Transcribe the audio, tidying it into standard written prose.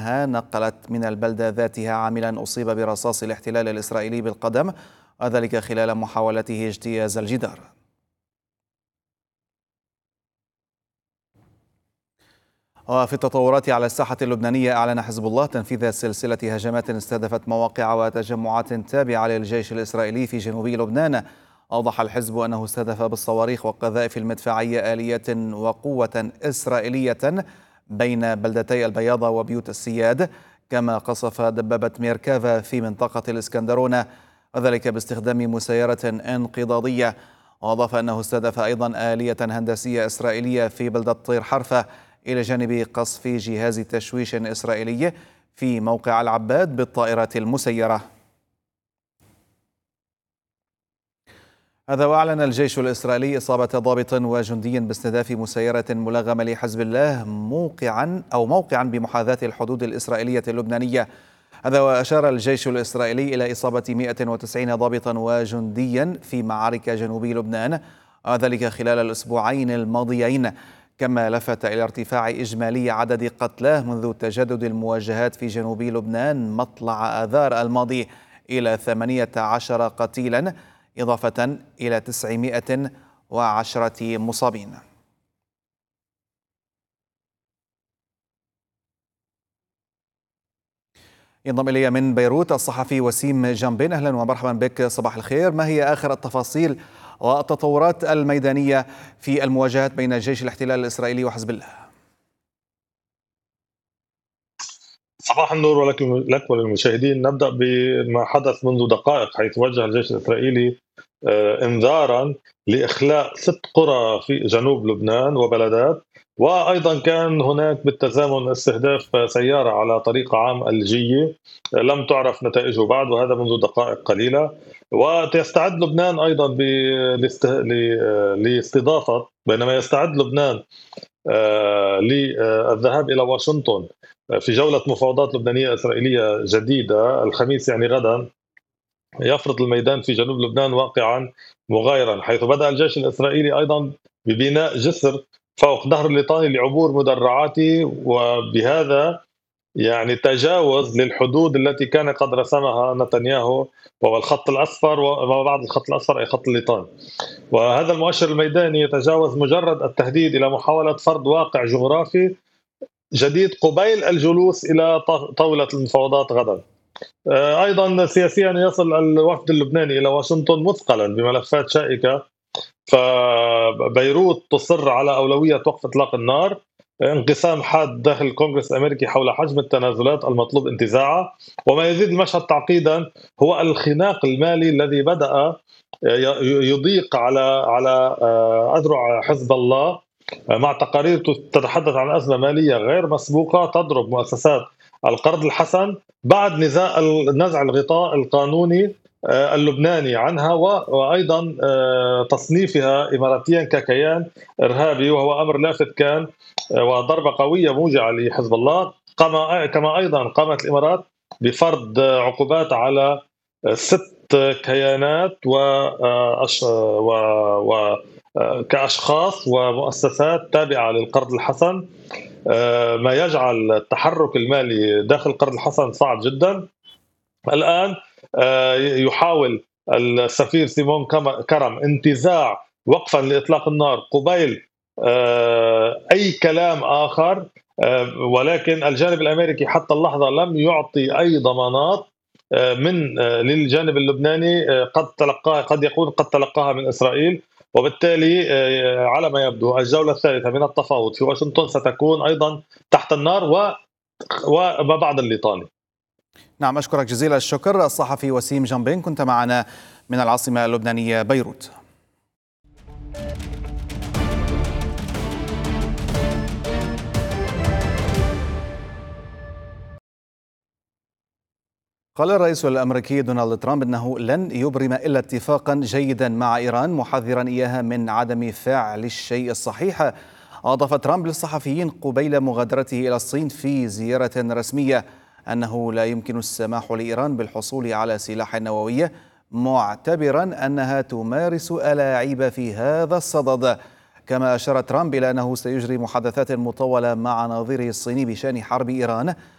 أنها نقلت من البلدة ذاتها عاملا أصيب برصاص الاحتلال الإسرائيلي بالقدم، وذلك خلال محاولته اجتياز الجدار. وفي التطورات على الساحة اللبنانية، أعلن حزب الله تنفيذ سلسلة هجمات استهدفت مواقع وتجمعات تابعة للجيش الإسرائيلي في جنوب لبنان. أوضح الحزب أنه استهدف بالصواريخ والقذائف المدفعية آلية وقوة إسرائيلية بين بلدتي البياضة وبيوت السياد، كما قصف دبابة ميركافا في منطقة الإسكندرونة، وذلك باستخدام مسيرة انقضاضية. وأضاف أنه استهدف أيضا آلية هندسية إسرائيلية في بلدة طير حرفة، إلى جانب قصف جهاز تشويش إسرائيلي في موقع العباد بالطائرات المسيرة. هذا وأعلن الجيش الإسرائيلي إصابة ضابط وجندي باستهداف مسيرة ملغمة لحزب الله موقعا بمحاذاة الحدود الإسرائيلية اللبنانية. هذا وأشار الجيش الإسرائيلي إلى إصابة 190 ضابطا وجنديا في معارك جنوب لبنان، وذلك خلال الأسبوعين الماضيين، كما لفت إلى ارتفاع إجمالي عدد قتلاه منذ تجدد المواجهات في جنوب لبنان مطلع آذار الماضي إلى 18 قتيلا، إضافة إلى 910 مصابين. ينضم إلي من بيروت الصحفي وسيم جنبين. أهلا ومرحبا بك، صباح الخير. ما هي آخر التفاصيل والتطورات الميدانية في المواجهات بين جيش الاحتلال الإسرائيلي وحزب الله؟ صباح النور لك وللمشاهدين. نبدأ بما حدث منذ دقائق، حيث وجه الجيش الإسرائيلي انذارا لإخلاء 6 قرى في جنوب لبنان وبلدات، وأيضا كان هناك بالتزامن استهداف سيارة على طريق عام الجية لم تعرف نتائجه بعد، وهذا منذ دقائق قليلة. ويستعد لبنان أيضا لاستضافة، بينما يستعد لبنان للذهاب إلى واشنطن في جولة مفاوضات لبنانية إسرائيلية جديدة الخميس، يعني غدا، يفرض الميدان في جنوب لبنان واقعا مغايرا، حيث بدأ الجيش الإسرائيلي أيضا ببناء جسر فوق نهر الليطاني لعبور مدرعاته، وبهذا يعني تجاوز للحدود التي كان قد رسمها نتنياهو، وهو الخط الأصفر، وما بعد الخط الأصفر أي خط الليطان. وهذا المؤشر الميداني يتجاوز مجرد التهديد إلى محاولة فرض واقع جغرافي جديد قبيل الجلوس إلى طاولة المفاوضات غدا. أيضا سياسيا يصل الوفد اللبناني إلى واشنطن مثقلا بملفات شائكة، فبيروت تصر على أولوية وقف إطلاق النار، انقسام حاد داخل الكونغرس الأمريكي حول حجم التنازلات المطلوب انتزاعها، وما يزيد المشهد تعقيدا هو الخناق المالي الذي بدأ يضيق على أذرع حزب الله، مع تقارير تتحدث عن أزمة مالية غير مسبوقة تضرب مؤسسات القرض الحسن بعد نزع الغطاء القانوني اللبناني عنها، وأيضا تصنيفها إماراتيا ككيان إرهابي، وهو أمر لافت كان وضربة قوية موجعة لحزب الله. كما أيضا قامت الإمارات بفرض عقوبات على 6 كيانات كأشخاص ومؤسسات تابعة للقرض الحسن، ما يجعل التحرك المالي داخل القرض الحسن صعب جدا. الآن يحاول السفير سيمون كرم انتزاع وقفا لإطلاق النار قبيل أي كلام آخر، ولكن الجانب الأمريكي حتى اللحظة لم يعطي أي ضمانات للجانب اللبناني قد يكون قد تلقاها من إسرائيل. وبالتالي على ما يبدو الجولة الثالثة من التفاوض في واشنطن ستكون أيضا تحت النار وما بعد الليطاني. نعم، أشكرك جزيل الشكر الصحفي وسيم جنبين، كنت معنا من العاصمة اللبنانية بيروت. قال الرئيس الأمريكي دونالد ترامب أنه لن يبرم إلا اتفاقا جيدا مع إيران، محذرا إياها من عدم فعل الشيء الصحيح. أضاف ترامب للصحفيين قبيل مغادرته إلى الصين في زيارة رسمية أنه لا يمكن السماح لإيران بالحصول على سلاح نووي، معتبرا أنها تمارس ألاعيب في هذا الصدد. كما أشار ترامب إلى أنه سيجري محادثات مطولة مع نظيره الصيني بشأن حرب إيران،